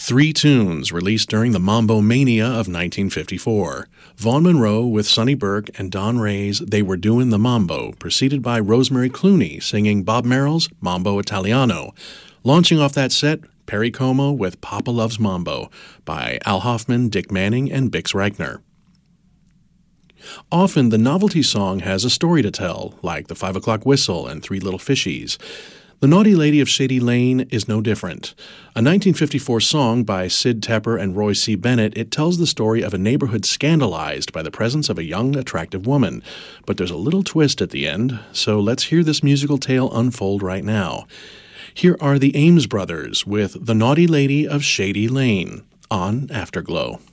Three tunes released during the Mambo Mania of 1954. Vaughn Monroe with Sonny Burke and Don Ray's They Were Doin' the Mambo, preceded by Rosemary Clooney singing Bob Merrill's Mambo Italiano. Launching off that set, Perry Como with Papa Loves Mambo by Al Hoffman, Dick Manning, and Bix Reichner. Often, the novelty song has a story to tell, like the 5 O'Clock Whistle and Three Little Fishies. The Naughty Lady of Shady Lane is no different. A 1954 song by Sid Tepper and Roy C. Bennett, it tells the story of a neighborhood scandalized by the presence of a young, attractive woman. But there's a little twist at the end, so let's hear this musical tale unfold right now. Here are the Ames Brothers with The Naughty Lady of Shady Lane on Afterglow.